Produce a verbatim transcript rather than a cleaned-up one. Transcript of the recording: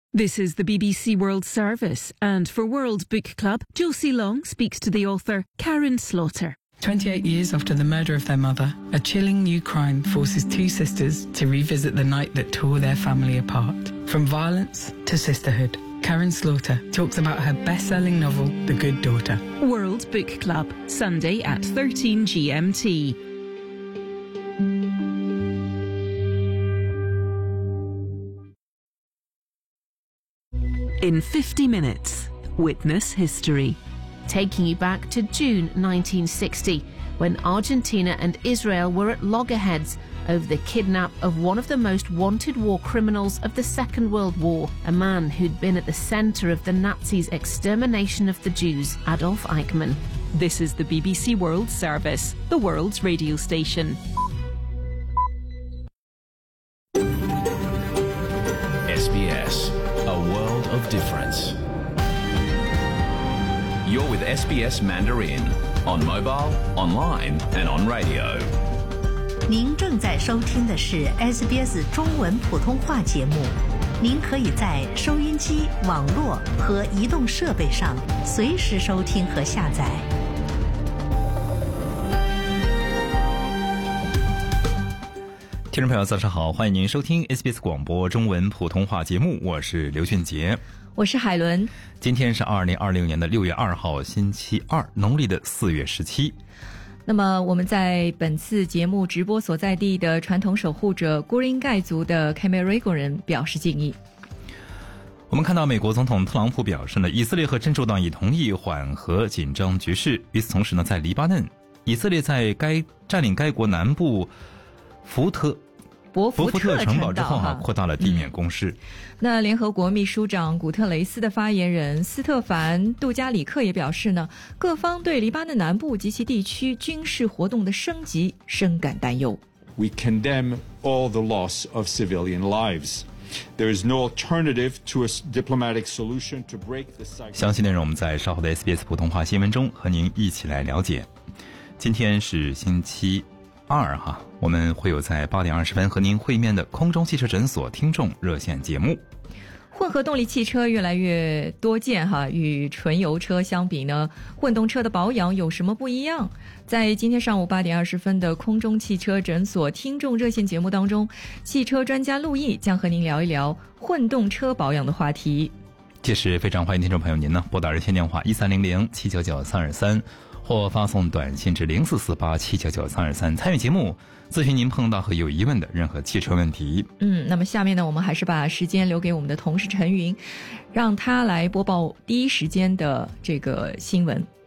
This is the B B C World Service, and for World Book Club, Josie Long speaks to the author Karen Slaughter. twenty-eight years after the murder of their mother, a chilling new crime forces two sisters to revisit the night that tore their family apart. From violence to sisterhood, Karen Slaughter talks about her best-selling novel, The Good Daughter. World Book Club, Sunday at thirteen G M T. In fifty minutes, witness history. Taking you back to June nineteen sixty, when Argentina and Israel were at loggerheads over the kidnap of one of the most wanted war criminals of the Second World War, a man who'd been at the centre of the Nazis' extermination of the Jews, Adolf Eichmann. This is the B B C World Service, the world's radio station. S B S, a world of difference. You're with S B S Mandarin on mobile, online and on radio. 您正在收听的是 S B S 中文普通话节目。您可以在收音机、网络和移动设备上随时收听和下载。 听众朋友早上好，欢迎您收听 S B S 广播中文普通话节目，我是刘俊杰， 我是海伦。 今天是二零二六年的六月二号，星期二，农历的四月十七。 那么我们在本次节目直播所在地的传统守护者孤林盖族的 Camerigo 人表示敬意。 我们看到美国总统特朗普表示呢，以色列和真主党已同意缓和紧张局势。与此同时呢，在黎巴嫩，以色列在该占领该国南部福特博福特城堡之后啊，扩大了地面攻势。 嗯、那联合国秘书长古特雷斯的发言人斯特凡·杜加里克也表示呢，各方对黎巴嫩南部及其地区军事活动的升级深感担忧。 We condemn all the loss of civilian lives. There is no alternative to a diplomatic solution to break the cycle. 详细内容我们在稍后的 S B S 普通话新闻中和您一起来了解。今天是星期二哈，我们会有在八点二十分和您会面的空中汽车诊所听众热线节目。 混合动力汽车越来越多见哈，与纯油车相比呢，混动车的保养有什么不一样？在今天上午八点二十分的空中汽车诊所听众热线节目当中，汽车专家陆毅将和您聊一聊混动车保养的话题。 届时非常欢迎听众朋友您呢拨打热线电话一三零零七九九三二三。或发送短信至零四四八七九九三二三参与节目，咨询您碰到和有疑问的任何汽车问题。 嗯，那么下面呢，我们还是把时间留给我们的同事陈云，让他来播报第一时间的这个新闻。